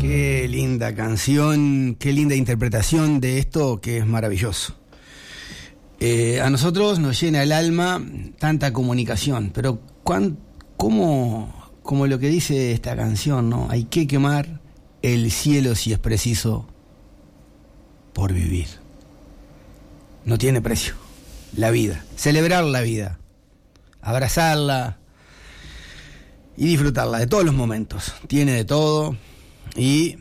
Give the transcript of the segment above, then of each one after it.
Qué linda canción, qué linda interpretación de esto que es maravilloso. A nosotros nos llena el alma tanta comunicación, pero como lo que dice esta canción, ¿no? Hay que quemar el cielo si es preciso por vivir. No tiene precio. La vida, celebrar la vida, abrazarla y disfrutarla de todos los momentos. Tiene de todo y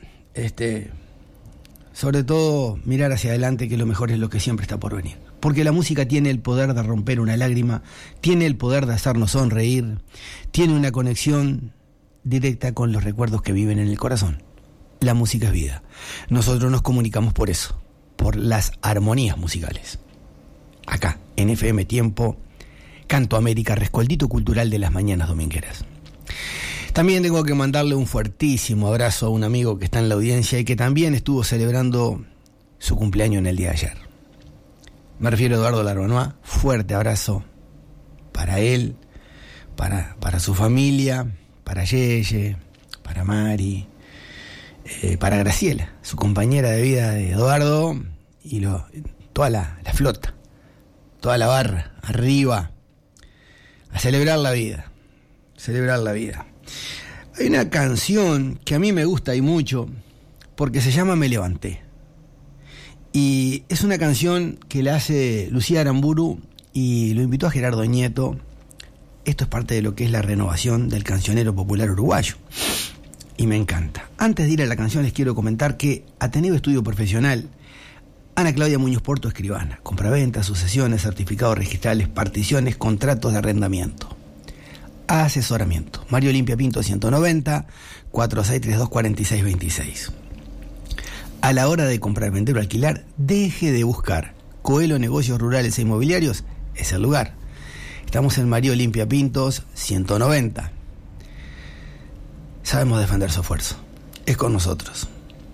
sobre todo mirar hacia adelante, que lo mejor es lo que siempre está por venir. Porque la música tiene el poder de romper una lágrima, tiene el poder de hacernos sonreír, tiene una conexión directa con los recuerdos que viven en el corazón. La música es vida. Nosotros nos comunicamos por eso, por las armonías musicales. Acá, en FM Tiempo, Canto América, rescoltito cultural de las mañanas domingueras. También tengo que mandarle un fuertísimo abrazo a un amigo que está en la audiencia y que también estuvo celebrando su cumpleaños en el día de ayer. Me refiero a Eduardo Larbanois. Fuerte abrazo para él, para su familia, para Yeye, para Mari, para Graciela, su compañera de vida de Eduardo, y toda la flota, toda la barra, arriba, a celebrar la vida, celebrar la vida. Hay una canción que a mí me gusta y mucho, porque se llama Me Levanté. Y es una canción que la hace Lucía Aramburu y lo invitó a Gerardo Nieto. Esto es parte de lo que es la renovación del cancionero popular uruguayo. Y me encanta. Antes de ir a la canción les quiero comentar que Ateneo Estudio Profesional, Ana Claudia Muñoz Porto, escribana, compraventas, sucesiones, certificados registrales, particiones, contratos de arrendamiento. Asesoramiento. Mario Olimpia Pinto 190 4632 4626. A la hora de comprar, vender o alquilar, deje de buscar Coelho Negocios Rurales e Inmobiliarios, es el lugar. Estamos en Mario Olimpia Pintos 190. Sabemos defender su esfuerzo. Es con nosotros.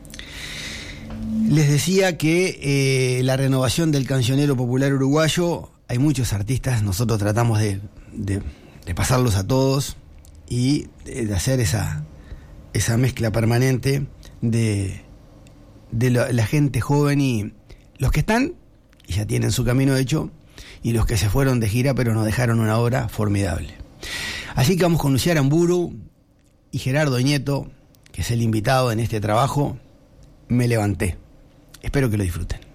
Les decía que la renovación del cancionero popular uruguayo, hay muchos artistas, nosotros tratamos de pasarlos a todos y de hacer esa mezcla permanente de la gente joven y los que están y ya tienen su camino hecho, y los que se fueron de gira pero nos dejaron una obra formidable. Así que vamos con Lucía Aramburu y Gerardo Nieto, que es el invitado en este trabajo. Me Levanté. Espero que lo disfruten.